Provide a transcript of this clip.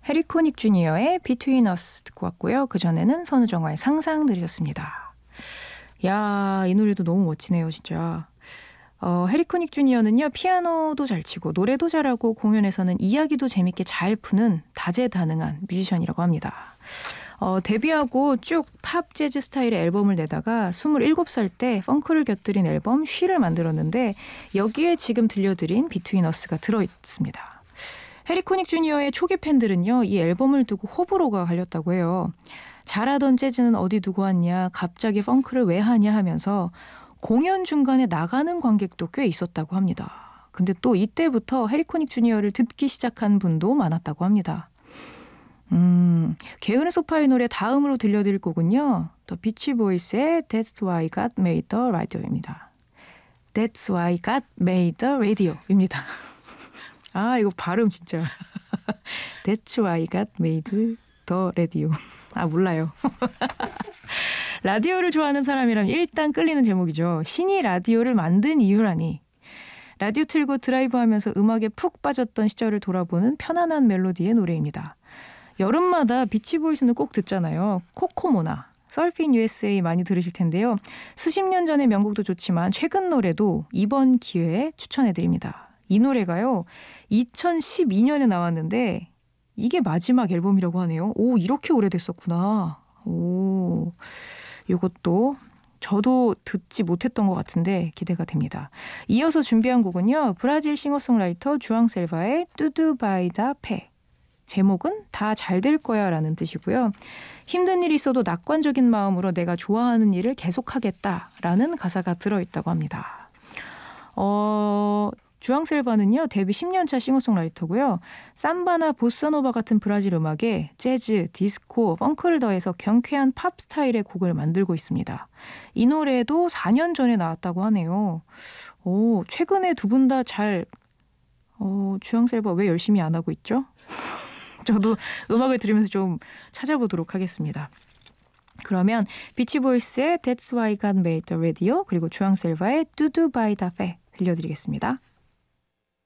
해리 코닉 주니어의 Between Us 듣고 왔고요. 그전에는 선우정아의 상상 들으셨습니다. 야, 이 노래도 너무 멋지네요, 진짜. 해리 코닉 주니어는요, 피아노도 잘 치고 노래도 잘하고 공연에서는 이야기도 재밌게 잘 푸는 다재다능한 뮤지션이라고 합니다. 데뷔하고 쭉 팝 재즈 스타일의 앨범을 내다가 27살 때 펑크를 곁들인 앨범 쉬를 만들었는데 여기에 지금 들려드린 Between Us가 들어있습니다. 해리 코닉 주니어의 초기 팬들은요, 이 앨범을 두고 호불호가 갈렸다고 해요. 잘하던 재즈는 어디 두고 왔냐, 갑자기 펑크를 왜 하냐 하면서 공연 중간에 나가는 관객도 꽤 있었다고 합니다. 근데 또 이때부터 해리 코닉 주니어를 듣기 시작한 분도 많았다고 합니다. 게으른 소파의 노래 다음으로 들려드릴 곡은요, The Beach Boys의 That's Why God Made the Radio입니다. That's Why God Made the Radio입니다. 아, 이거 발음 진짜. That's why God made the radio. 아, 몰라요. 라디오를 좋아하는 사람이라면 일단 끌리는 제목이죠. 신이 라디오를 만든 이유라니. 라디오 틀고 드라이브하면서 음악에 푹 빠졌던 시절을 돌아보는 편안한 멜로디의 노래입니다. 여름마다 비치보이스는 꼭 듣잖아요. 코코모나, 서핑 USA 많이 들으실 텐데요. 수십 년 전의 명곡도 좋지만 최근 노래도 이번 기회에 추천해드립니다. 이 노래가요, 2012년에 나왔는데 이게 마지막 앨범이라고 하네요. 오, 이렇게 오래됐었구나. 오, 이것도 저도 듣지 못했던 것 같은데 기대가 됩니다. 이어서 준비한 곡은요, 브라질 싱어송라이터 주앙 셀바의 Tudo Vai Dar Pé. 제목은 다 잘 될 거야 라는 뜻이고요. 힘든 일이 있어도 낙관적인 마음으로 내가 좋아하는 일을 계속하겠다라는 가사가 들어있다고 합니다. 주앙 셀바는요, 데뷔 10년차 싱어송라이터고요. 삼바나 보사노바 같은 브라질 음악에 재즈, 디스코, 펑크를 더해서 경쾌한 팝 스타일의 곡을 만들고 있습니다. 이 노래도 4년 전에 나왔다고 하네요. 오, 최근에 두 분 다 주앙 셀바 왜 열심히 안 하고 있죠? 저도 음악을 들으면서 좀 찾아보도록 하겠습니다. 그러면 비치보이스의 That's Why God Made the Radio 그리고 주앙 셀바의 Tudo Vai Dar Pé 들려드리겠습니다.